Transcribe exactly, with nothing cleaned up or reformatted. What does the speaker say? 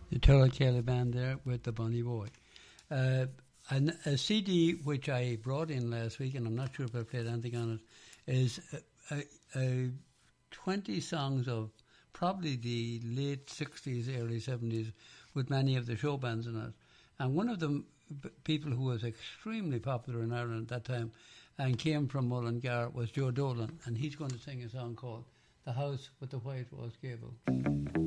the Turlough Band there with the Bonnie Boy. Uh, and a C D which I brought in last week, and I'm not sure if I played anything on it, is a, a, a twenty songs of probably the late sixties, early seventies, with many of the show bands in it. And one of them, b- people who was extremely popular in Ireland at that time and came from Mullingar, was Joe Dolan, and he's going to sing a song called The House with the White Rose Gable.